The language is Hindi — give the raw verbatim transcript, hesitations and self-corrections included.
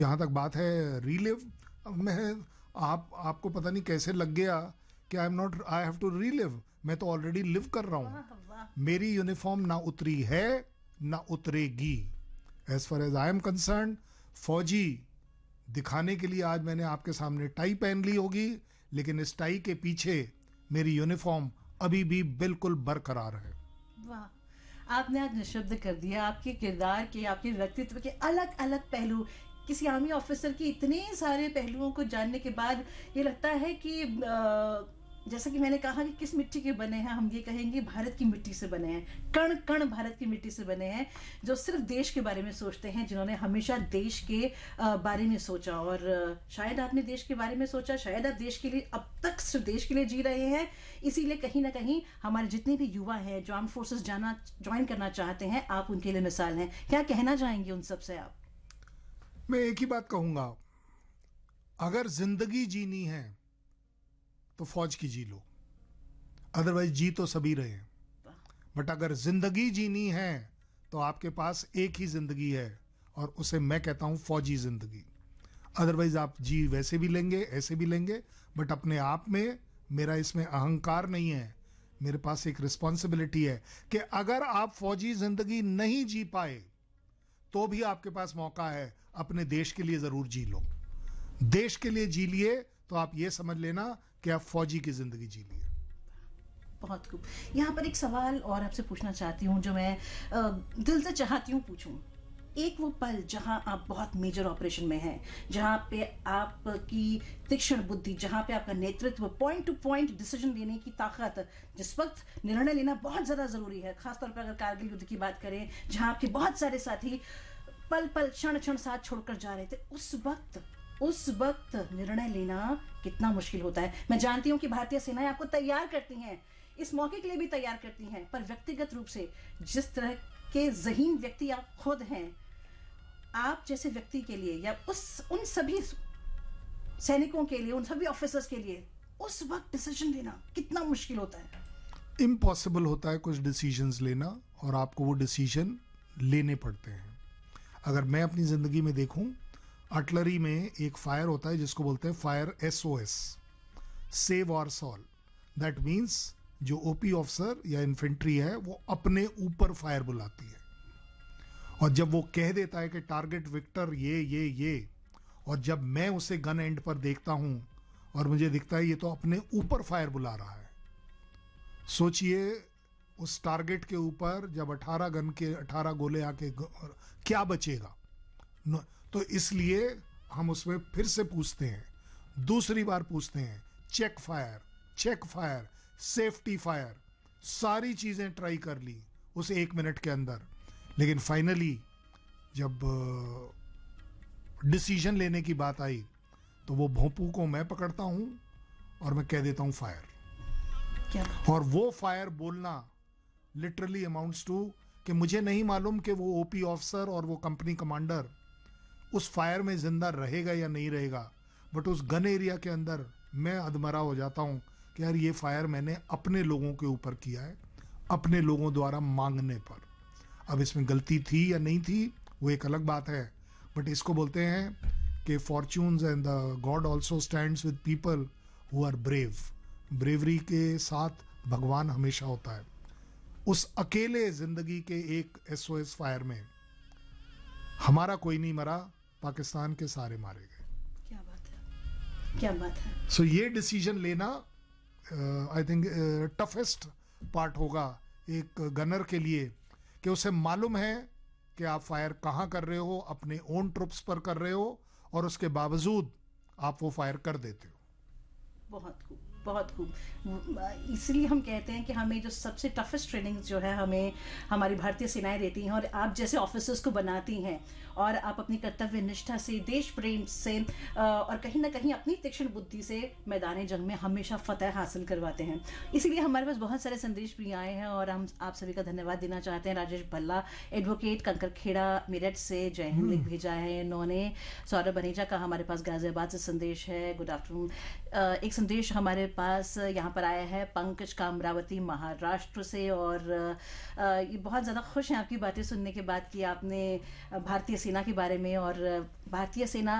जहाँ तक बात है रीलिव, मैं आप आपको पता नहीं कैसे लग गया कि I am not I have to relive. मैं तो ऑलरेडी लिव कर रहा वाह हूँ। वाह। मेरी यूनिफॉर्म ना उतरी है ना उतरेगी। As far as I am concern, फौजी दिखाने के लिए आज मैंने आपके सामने टाई पहन ली होगी, लेकिन इस टाई के पीछे मेरी यूनिफॉर्म अभी भी बिल्कुल बरकरार है। वाह, आपने आज निशब्द कर दिया। आपके किरदार के, आपके व्यक्तित्व के अलग अलग पहलू, किसी आर्मी ऑफिसर की इतने सारे पहलुओं को जानने के बाद ये लगता है कि अ, जैसा कि मैंने कहा कि किस मिट्टी के बने हैं, हम ये कहेंगे भारत की मिट्टी से बने हैं। कण कण भारत की मिट्टी से बने हैं, जो सिर्फ देश के बारे में सोचते हैं, जिन्होंने हमेशा देश के अ, बारे में सोचा। और अ, शायद आपने देश के बारे में सोचा, शायद आप देश के लिए अब तक सिर्फ देश के लिए जी रहे हैं। इसीलिए कहीं ना कहीं हमारे जितने भी युवा हैं जो आर्म फोर्सेस जाना ज्वाइन करना चाहते हैं, आप उनके लिए मिसाल हैं। क्या कहना चाहेंगे उन सब से आप? मैं एक ही बात कहूंगा, अगर जिंदगी जीनी है तो फौज की जी लो, अदरवाइज जी तो सभी रहे हैं। बट अगर जिंदगी जीनी है तो आपके पास एक ही जिंदगी है, और उसे मैं कहता हूं फौजी जिंदगी। अदरवाइज आप जी वैसे भी लेंगे, ऐसे भी लेंगे, बट अपने आप में मेरा इसमें अहंकार नहीं है। मेरे पास एक रिस्पॉन्सिबिलिटी है कि अगर आप फौजी जिंदगी नहीं जी पाए तो भी आपके पास मौका है, अपने देश के लिए जरूर जी लो। देश के लिए जी लिए तो आप ये समझ लेना कि आप फौजी की जिंदगी जी लिए। बहुत खूब। यहाँ पर एक सवाल और आपसे पूछना चाहती हूँ, जो मैं अ, दिल से चाहती हूँ पूछूं। एक वो पल जहाँ आप बहुत मेजर ऑपरेशन में हैं, जहाँ पे आपकी तीक्ष्ण बुद्धि, जहाँ पे आपका नेतृत्व, पॉइंट टू पॉइंट डिसीजन लेने की ताकत, जिस वक्त निर्णय लेना बहुत ज़्यादा ज़रूरी है, खासतौर पर अगर कारगिल युद्ध की बात करें, जहाँ आपके बहुत सारे साथी पल पल क्षण क्षण साथ छोड़कर जा रहे थे, उस वक्त उस वक्त निर्णय लेना कितना मुश्किल होता है। मैं जानती हूँ कि भारतीय सेनाएं आपको तैयार करती हैं, इस मौके के लिए भी तैयार करती हैं, पर व्यक्तिगत रूप से जिस तरह के ज़हीन व्यक्ति आप खुद हैं, आप जैसे व्यक्ति के लिए या उस उन सभी सैनिकों के लिए, उन सभी ऑफिसर्स के लिए उस वक्त डिसीजन लेना कितना मुश्किल होता है? इम्पॉसिबल होता है कुछ डिसीजंस लेना, और आपको वो डिसीजन लेने पड़ते हैं। अगर मैं अपनी ज़िंदगी में देखूं, आर्टिलरी में एक फायर होता है जिसको बोलते हैं fire S O S, save और सॉल्व। दैट मीन्स जो ओपी ऑफिसर या इन्फेंट्री है वो अपने ऊपर फायर बुलाती है, और जब वो कह देता है कि टारगेट विक्टर ये ये ये, और जब मैं उसे गन एंड पर देखता हूं और मुझे दिखता है ये तो अपने ऊपर फायर बुला रहा है, सोचिए उस टारगेट के ऊपर जब अठारह गन के अठारह गोले आके क्या बचेगा। तो इसलिए हम उसमें फिर से पूछते हैं, दूसरी बार पूछते हैं, check fire, check fire, safety fire, सारी चीजें ट्राई कर ली उस एक मिनट के अंदर। लेकिन फाइनली जब डिसीजन लेने की बात आई तो वो भोंपू को मैं पकड़ता हूं और मैं कह देता हूं फायर। क्या? और वो फायर बोलना लिटरली अमाउंट्स टू कि मुझे नहीं मालूम कि वो ओपी ऑफिसर और वो कंपनी कमांडर उस फायर में जिंदा रहेगा या नहीं रहेगा, बट उस गन एरिया के अंदर मैं अधमरा हो जाता हूं कि यार ये फायर मैंने अपने लोगों के ऊपर किया है, अपने लोगों द्वारा मांगने पर। अब इसमें गलती थी या नहीं थी वो एक अलग बात है, बट इसको बोलते हैं कि fortunes and the God also stands with people who are brave. Bravery के साथ भगवान हमेशा होता है। उस अकेले जिंदगी के एक एस ओ एस फायर में हमारा कोई नहीं मरा, पाकिस्तान के सारे मारे गए। क्या बात है, क्या बात है। सो so, ये डिसीजन लेना आई थिंक टफेस्ट पार्ट होगा एक गनर के लिए, कि उसे मालूम है कि आप फायर कहाँ कर रहे हो, अपने ओन ट्रुप्स पर कर रहे हो, और उसके बावजूद आप वो फायर कर देते हो। बहुत खूब, बहुत खूब। इसलिए हम कहते हैं कि हमें जो सबसे टफेस्ट ट्रेनिंग जो है हमें हमारी भारतीय सेनाएं देती हैं, और आप जैसे ऑफिसर्स को बनाती हैं, और आप अपनी कर्तव्य निष्ठा से, देश प्रेम से, और कहीं ना कहीं अपनी तीक्ष्ण बुद्धि से मैदान जंग में हमेशा फतह हासिल करवाते हैं। इसीलिए हमारे पास बहुत सारे संदेश भी आए हैं, और हम आप सभी का धन्यवाद देना चाहते हैं। राजेश भल्ला, एडवोकेट, कंकरखेड़ा, मेरठ से जय हिंद लिख भेजा है इन्होंने। सौरभ बनेजा का हमारे पास गाजियाबाद से संदेश है, गुड आफ्टरनून। एक संदेश हमारे पास यहाँ पर आया है पंकज कामरावती महाराष्ट्र से, और अ, ये बहुत ज़्यादा खुश हैं आपकी बातें सुनने के बाद कि आपने भारतीय सेना के बारे में और भारतीय सेना